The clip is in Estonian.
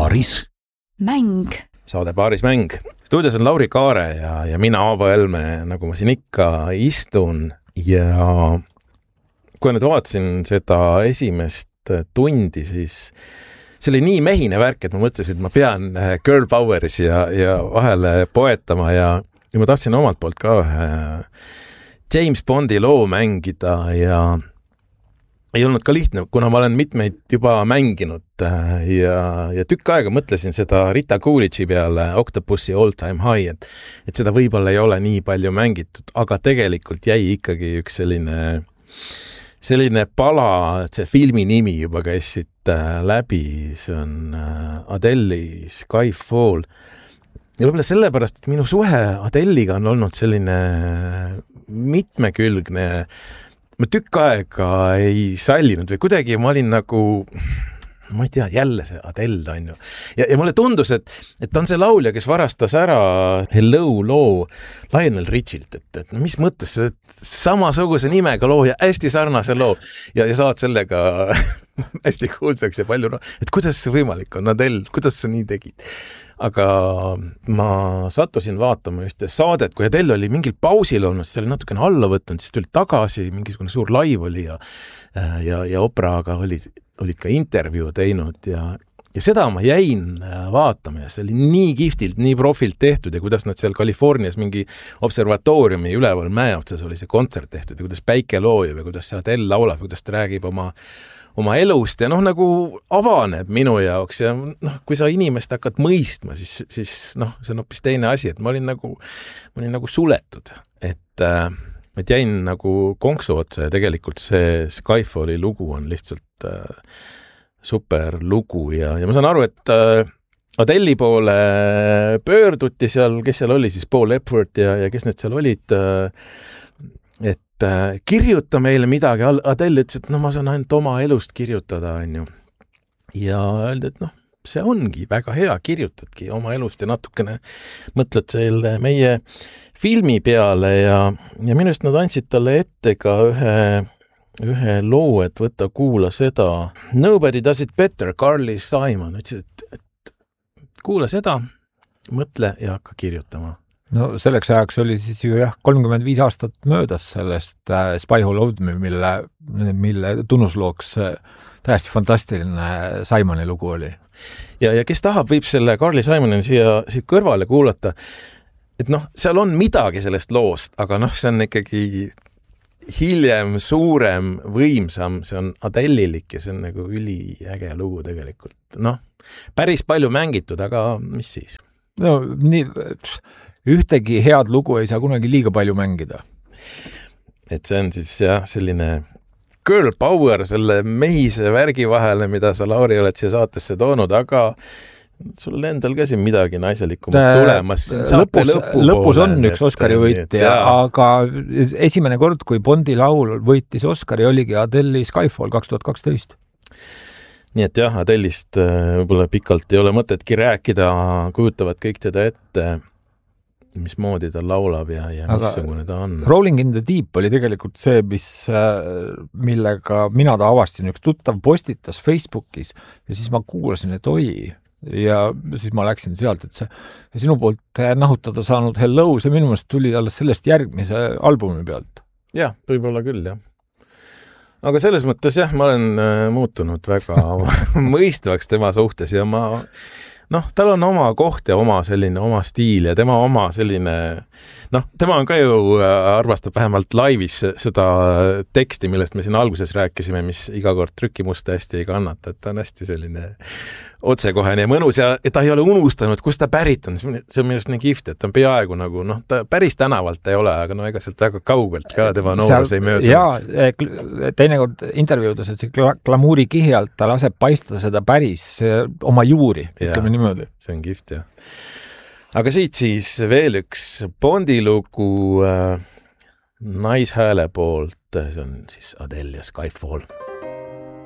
Paaris mäng. Saade Paaris mäng. Stuudios on Lauri Kaare ja mina Aavo Helme, nagu ma siin ikka istun ja kui nüüd vaatasin seda esimest tundi, siis see oli nii mehine värk, et ma mõtlesin, et ma pean Girl Poweris ja vahele poetama ja ma tahtsin omalt poolt ka James Bondi loo mängida ja ei olnud ka lihtne, kuna ma olen mitmeid juba mänginud ja tükk aega mõtlesin seda Rita Coolidge'i peale Octopussy All Time High, et seda võib-olla ei ole nii palju mängitud, aga tegelikult jäi ikkagi üks selline pala, et see filmi nimi juba käis siit läbi, see on Adele'i Skyfall. Ja võib-olla sellepärast, et minu suhe Adele'iga on olnud selline mitmekülgne, ma tükk aega ei sallinud või kuidagi ma olin nagu, ma ei tea, jälle see Adele on ju. Ja mulle tundus, et ta on see laulja, kes varastas ära Hello loo Lionel Richilt, et mis mõttes see samasuguse nimega loo ja hästi sarnase loo ja saad sellega hästi kuulsaks ja palju, et kuidas see võimalik on, Adele, kuidas sa nii tegid? Aga ma sattusin vaatama ühte saadet, kui Adele oli mingil pausil olnud, see oli natukene alla võtnud, siis tuli tagasi, mingisugune suur live oli ja Opraga olid ka intervjuu teinud ja seda ma jäin vaatama ja see oli nii kihvtilt, nii profilt tehtud ja kuidas nad seal Californias mingi observatooriumi üleval mäe otsas oli see kontsert tehtud ja kuidas päike loojab ja kuidas see Adele laulab, kuidas ta räägib oma elust ja nagu avaneb minu jaoks ja kui sa inimest hakkad mõistma, siis see on hoopis teine asi, et ma olin nagu suletud, et jäin nagu konksu otsa ja tegelikult see Skyfalli lugu on lihtsalt super lugu ja ma saan aru, et Adele'i poole pöörduti seal, kes seal oli siis Paul Epworth ja kes need seal olid, et kirjuta meile midagi. Adele ütles, et ma saan ainult oma elust kirjutada, on ju. Ja öeldi, et see ongi väga hea, kirjutadki oma elust ja natukene mõtled selle meie filmi peale ja minust nad andsid talle ette ka ühe loo, et võtta kuula seda. Nobody Does It Better, Carly Simon. Ütles, et kuula seda, mõtle ja hakka kirjutama. No selleks ajaks oli siis ju 35 aastat möödas sellest Spy Who Loved Me, mille tunnuslooks täiesti fantastiline Simoni lugu oli. Ja kes tahab, võib selle Carly Simoni siia kõrvale kuulata, et seal on midagi sellest loost, aga see on ikkagi hiljem, suurem, võimsam, see on Adele'ilik ja see on nagu üliäge lugu tegelikult. Päris palju mängitud, aga mis siis? Ühtegi head lugu ei saa kunagi liiga palju mängida. Et see on siis selline girl power selle mehise värgi vahele, mida sa, Lauri, oled siia saatesse toonud, aga sul endal ka siin midagi naiselikumad tulemas. Lõpus on üks Oscari võitja, aga esimene kord, kui Bondi laul võitis Oscari, oligi Adele'i Skyfall 2012. Nii et jah, Adele'ist võib-olla pikalt ei ole mõtetki rääkida, kujutavad kõik teda ette, mismoodi ta laulab ja missugune ta on. Rolling in the Deep oli tegelikult see, millega mina ta avastin, üks tuttav postitas Facebookis ja siis ma kuulasin, et oi, ja siis ma läksin sealt, et see sinu poolt nahutada saanud Hello, see minu meelest tuli alles sellest järgmise albumi pealt. Jah, võib-olla küll, jah. Aga selles mõttes jah, ma olen muutunud väga mõistvaks tema suhtes ja tal on oma koht ja oma stiil ja tema oma selline, tema on ka ju arvastab vähemalt laivis seda teksti, millest me siin alguses rääkisime, mis iga kord trükimusta hästi ei kannata, et ta on hästi selline otsekohene ja mõnus ja ta ei ole unustanud, kus ta pärit on. See on minust nii kihvt, et ta on peaaegu nagu, ta päris tänavalt ei ole, aga ega sealt väga kaugelt ka tema noorus ei möödunud. Ja teinekord intervjuudes, et see glamuuri kihjalt ta laseb paista seda päris oma juuri, ütleme niimoodi. See on kihvt, jah. Aga siit siis veel üks Bondi lugu naishääle poolt, see on siis Adele ja Skyfall.